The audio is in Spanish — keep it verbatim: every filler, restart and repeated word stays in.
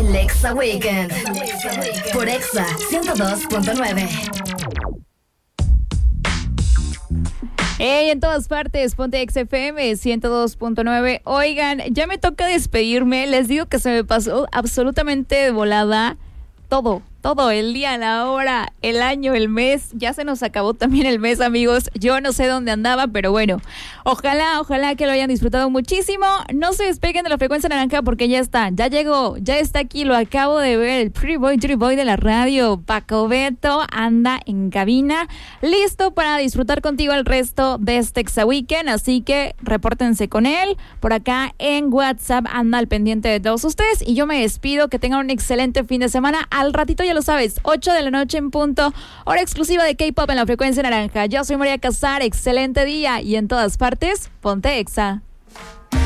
El Exa Weekend. Por Exa ciento dos punto nueve. Hey, en todas partes, ponte Exa F M ciento dos punto nueve. Oigan, ya me toca despedirme. Les digo que se me pasó absolutamente de volada todo. Todo, el día, la hora, el año, el mes, ya se nos acabó también el mes, amigos. Yo no sé dónde andaba, pero bueno, ojalá, ojalá que lo hayan disfrutado muchísimo. No se despeguen de la frecuencia naranja porque ya está, ya llegó, ya está aquí, lo acabo de ver, el Pretty Boy, Dirty Boy de la radio, Paco Beto, anda en cabina, listo para disfrutar contigo el resto de este Exa Weekend, así que repórtense con él, por acá en WhatsApp, anda al pendiente de todos ustedes, y yo me despido, que tengan un excelente fin de semana. Al ratito ya lo sabes, ocho de la noche en punto, hora exclusiva de K-Pop en la frecuencia naranja. Yo soy María Casar, excelente día, y en todas partes, ponte Exa.